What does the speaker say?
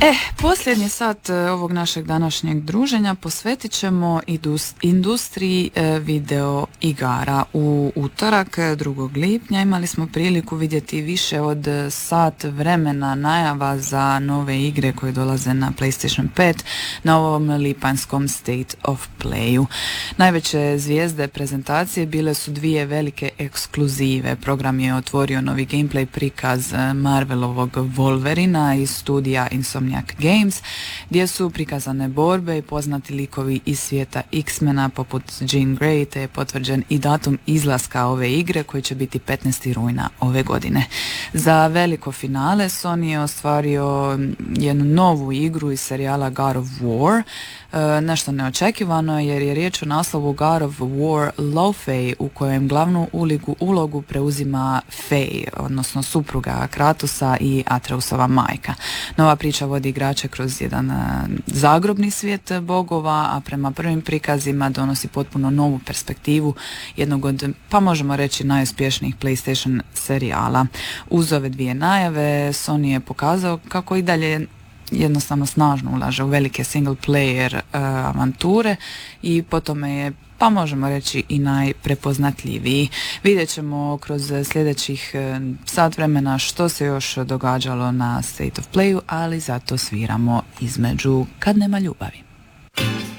Posljednji sat ovog našeg današnjeg druženja posvetit ćemo industriji video igara. U utorak 2. lipnja imali smo priliku vidjeti više od sat vremena najava za nove igre koje dolaze na PlayStation 5 na ovom lipanjskom State of Playu. Najveće zvijezde prezentacije bile su dvije velike ekskluzive. Program je otvorio novi gameplay prikaz Marvelovog Wolverina iz studija Insomniac Games, gdje su prikazane borbe i poznati likovi iz svijeta X-mena poput Jean Grey, te je potvrđen i datum izlaska ove igre koji će biti 15. rujna ove godine. Za veliko finale Sony je ostvario jednu novu igru iz serijala God of War, nešto neočekivano jer je riječ o naslovu God of War Lo Fei, u kojem glavnu ulogu preuzima Fei, odnosno supruga Kratosa i Atreusova majka. Nova priča vodi igrače kroz jedan zagrobni svijet bogova, a prema prvim prikazima donosi potpuno novu perspektivu jednog od, pa možemo reći, najuspješnijih PlayStation serijala. Uz ove dvije najave Sony je pokazao kako i dalje jednostavno snažno ulaže u velike single player avanture i po tome je, pa možemo reći, i najprepoznatljiviji. Vidjet ćemo kroz sljedećih sat vremena što se još događalo na State of Playu, ali zato sviramo između Kad nema ljubavi.